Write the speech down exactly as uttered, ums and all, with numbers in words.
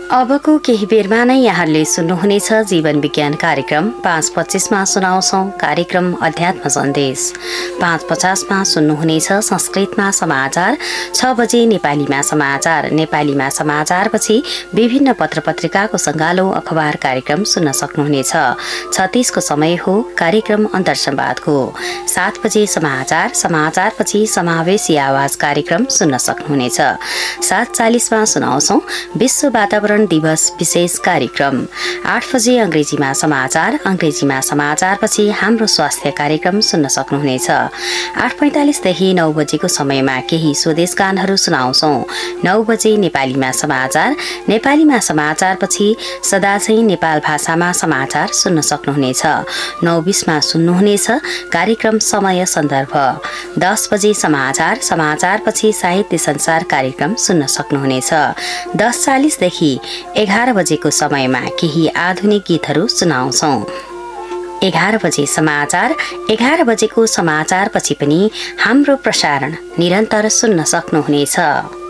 अबको केही बेरमा नै यहाँले सुन्नुहुनेछ जीवन विज्ञान कार्यक्रम। पाँच पच्चिसमा सुनाउँछौं कार्यक्रम अध्यात्म सन्देश। पाँच पचासमा सुन्नुहुनेछ संस्कृतमा समाचार। छ बजे नेपालीमा समाचार। नेपालीमा समाचारपछि विभिन्न पत्र पत्रिकाको सङ्गालो अखबार कार्यक्रम सुन्न सक्नुहुनेछ। छत्तीसको समय हो कार्यक्रम अन्तर्संवादको। सात बजे समाचार। समाचारपछि समावेशी आवाज कार्यक्रम सुन्न सक्नुहुनेछ। सात चालिसमा सुनाउँछौं विश्व वातावरण दिवस विशेष कार्यक्रम। आठ बजे अंग्रेजीमा समाचार। अंग्रेजीमा समाचारपछि हाम्रो स्वास्थ्य कार्यक्रम सुन्न सक्नुहुनेछ। आठ पैंतालिसदेखि नौ बजेको समयमा केही स्वदेश गानहरू सुनाउँछौं। नौ बजे नेपालीमा समाचार। नेपालीमा समाचारपछि सदाझै नेपाल भाषामा समाचार सुन्न सक्नुहुनेछ। नौ बीसमा सुन्नुहुनेछ कार्यक्रम समय सन्दर्भ। दस बजे समाचार। समाचारपछि साहित्य संसार कार्यक्रम सुन्न सक्नुहुनेछ। दस चालिसदेखि एघार बजेको समयमा केही आधुनिक गीतहरू सुनाउँछौं। एघार बजे समाचार। एघार बजेको समाचारपछि पनि हाम्रो प्रसारण निरन्तर सुन्न सक्नुहुनेछ।